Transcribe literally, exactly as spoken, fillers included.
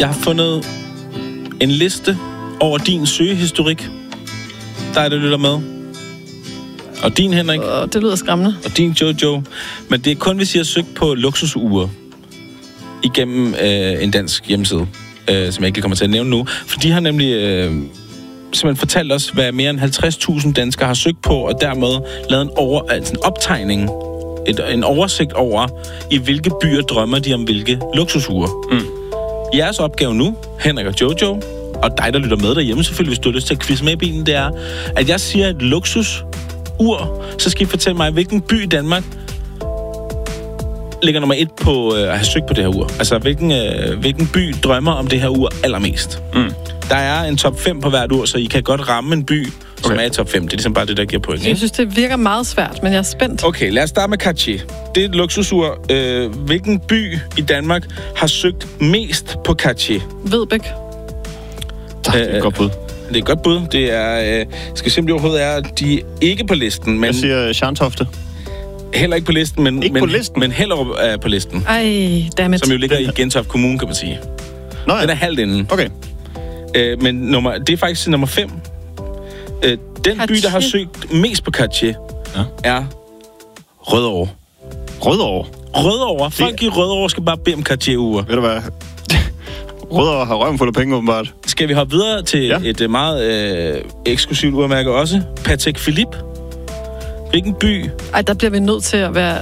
Jeg har fundet en liste over din søgehistorik. Dig, der lytter med. Og din, Henrik. Uh, det lyder skræmmende. Og din, Jojo. Men det er kun, hvis I har søgt på luksusure igennem øh, en dansk hjemmeside, øh, som jeg ikke kommer til at nævne nu. For de har nemlig øh, simpelthen fortalt os, hvad mere end halvtreds tusind danskere har søgt på, og dermed lavet en, over, altså en optegning, et, en oversigt over, i hvilke byer drømmer de om hvilke luksusure. Mm. Jeres opgave nu, Henrik og Jojo, og dig, der lytter med derhjemme, selvfølgelig, hvis du har lyst til at quizze med i bilen, det er, at jeg siger et luksusur, så skal I fortælle mig, hvilken by i Danmark ligger nummer et på øh, at have søgt på det her ur. Altså, hvilken, øh, hvilken by drømmer om det her ur allermest. Mm. Der er en top fem på hvert ur, så I kan godt ramme en by, som okay. er i top fem. Det er ligesom bare det, der giver point. Jeg synes, det virker meget svært, men jeg er spændt. Okay, lad os starte med Cartier. Det er et luksusur. Øh, hvilken by i Danmark har søgt mest på Cartier? Vedbæk. Det er et godt bud. Det er et godt bud. Det er, øh, skal simpelthen overhovedet er, de er ikke på listen. Men jeg siger Scharntofte. Heller ikke på listen, men, ikke men, på listen. men Hellerup er på listen. Ej, dammit. Som jo ligger i Gentofte Kommune, kan man sige. Nå ja. Den er halvt inden. Okay. Øh, men nummer, det er faktisk nummer fem. Øh, den Cartier. by, der har søgt mest på Cartier, ja. er Rødovre. Rødovre? Rødovre. Folk det... i Rødovre skal bare bede om Cartier-ure. Ved du hvad? Rødovre har røven fuld af penge, åbenbart. Skal vi hoppe videre til ja. et meget øh, eksklusivt urmærke også? Patek Philippe. Hvilken by? Ej, der bliver vi nødt til at være